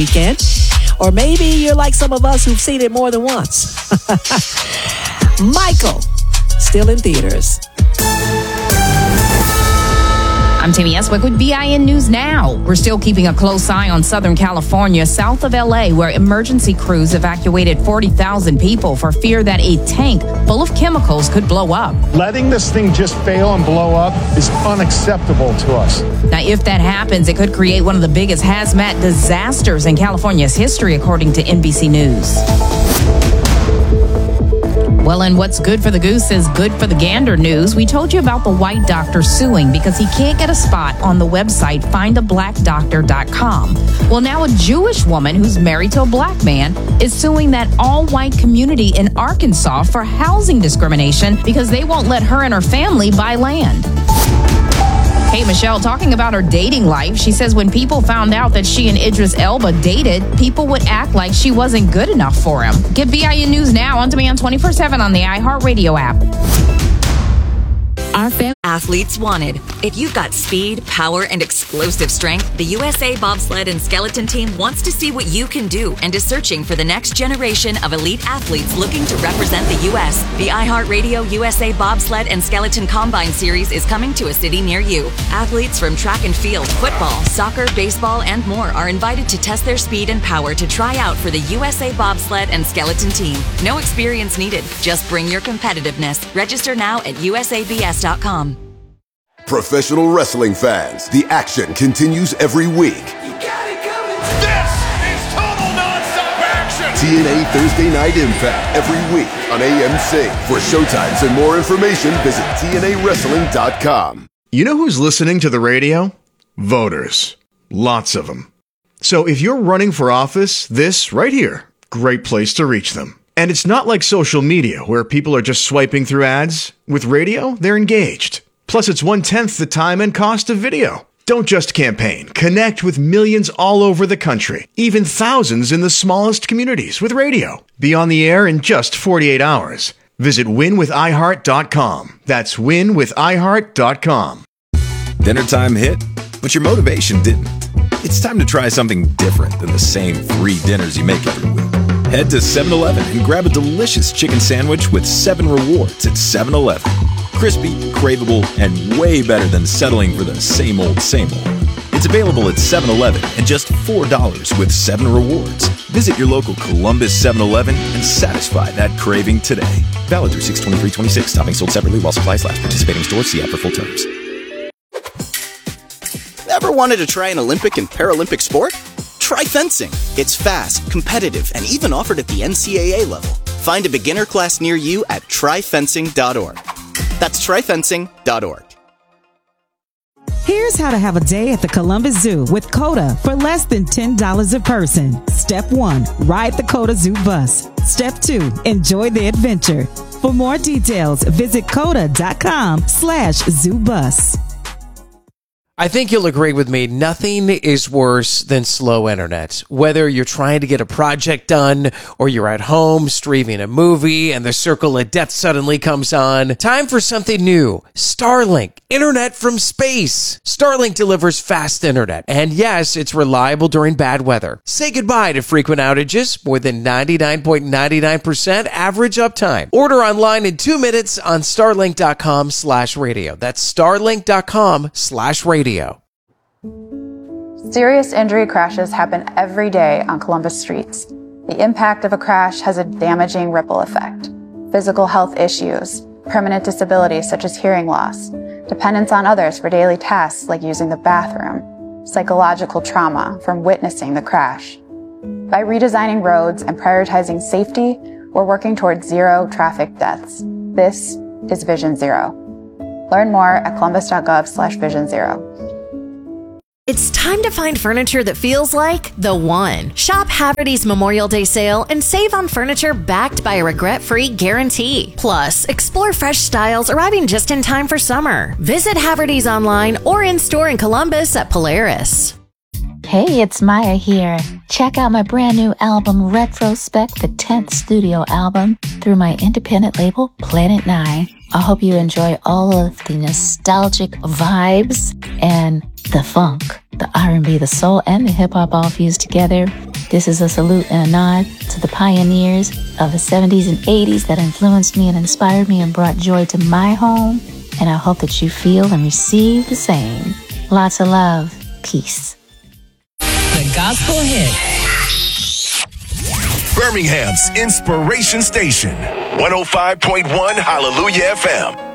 weekend. Or maybe you're like some of us who've seen it more than once. Michael, still in theaters. I'm Tammy Eswick with BIN News Now. We're still keeping a close eye on Southern California, south of LA, where emergency crews evacuated 40,000 people for fear that a tank full of chemicals could blow up. Letting this thing just fail and blow up is unacceptable to us. Now, if that happens, it could create one of the biggest hazmat disasters in California's history, according to NBC News. Well, and what's good for the goose is good for the gander news. We told you about the white doctor suing because he can't get a spot on the website findablackdoctor.com. Well, now a Jewish woman who's married to a black man is suing that all-white community in Arkansas for housing discrimination because they won't let her and her family buy land. Hey, Michelle, talking about her dating life, she says when people found out that she and Idris Elba dated, people would act like she wasn't good enough for him. Get BIN News Now on demand 24/7 on the iHeartRadio app. Athletes wanted. If you've got speed, power, and explosive strength, the USA Bobsled and Skeleton Team wants to see what you can do and is searching for the next generation of elite athletes looking to represent the U.S. The iHeartRadio USA Bobsled and Skeleton Combine Series is coming to a city near you. Athletes from track and field, football, soccer, baseball, and more are invited to test their speed and power to try out for the USA Bobsled and Skeleton Team. No experience needed. Just bring your competitiveness. Register now at usabs.com. Professional wrestling fans, the action continues every week. You got it coming. This is total nonstop action. TNA Thursday Night Impact every week on AMC. For showtimes and more information, visit TNAWrestling.com. You know who's listening to the radio? Voters. Lots of them. So if you're running for office, this right here, great place to reach them. And it's not like social media where people are just swiping through ads. With radio, they're engaged. Plus, it's 1/10 the time and cost of video. Don't just campaign. Connect with millions all over the country, even thousands in the smallest communities with radio. Be on the air in just 48 hours. Visit winwithiheart.com. That's winwithiheart.com. Dinner time hit, but your motivation didn't. It's time to try something different than the same 3 dinners you make every week. Head to 7-Eleven and grab a delicious chicken sandwich with 7 rewards at 7-Eleven. Crispy, craveable, and way better than settling for the same old, same old. It's available at 7-Eleven and just $4 with 7 rewards. Visit your local Columbus 7-Eleven and satisfy that craving today. Valid through 6/23/26. Toppings sold separately while supplies last. Participating stores. See app for full terms. Ever wanted to try an Olympic and Paralympic sport? Try fencing. It's fast, competitive, and even offered at the NCAA level. Find a beginner class near you at tryfencing.org. That's tryfencing.org. Here's how to have a day at the Columbus Zoo with COTA for less than $10 a person. Step 1, ride the COTA Zoo bus. Step 2, enjoy the adventure. For more details, visit COTA.com/zoobus. I think you'll agree with me, nothing is worse than slow internet. Whether you're trying to get a project done or you're at home streaming a movie and the circle of death suddenly comes on, time for something new. Starlink, internet from space. Starlink delivers fast internet. And yes, it's reliable during bad weather. Say goodbye to frequent outages, more than 99.99% average uptime. Order online in 2 minutes on starlink.com/radio. That's starlink.com/radio. Serious injury crashes happen every day on Columbus streets. The impact of a crash has a damaging ripple effect. Physical health issues, permanent disabilities such as hearing loss, dependence on others for daily tasks like using the bathroom, psychological trauma from witnessing the crash. By redesigning roads and prioritizing safety, we're working towards 0 traffic deaths. This is Vision Zero. Learn more at columbus.gov/vision0. It's time to find furniture that feels like the one. Shop Haverty's Memorial Day sale and save on furniture backed by a regret-free guarantee. Plus, explore fresh styles arriving just in time for summer. Visit Haverty's online or in-store in Columbus at Polaris. Hey, it's Maya here. Check out my brand new album, Retrospect, the 10th studio album, through my independent label, Planet 9. I hope you enjoy all of the nostalgic vibes and the funk, the R&B, the soul, and the hip-hop all fused together. This is a salute and a nod to the pioneers of the 70s and 80s that influenced me and inspired me and brought joy to my home. And I hope that you feel and receive the same. Lots of love. Peace. The Gospel Hit. Birmingham's Inspiration Station. 105.1 Hallelujah FM.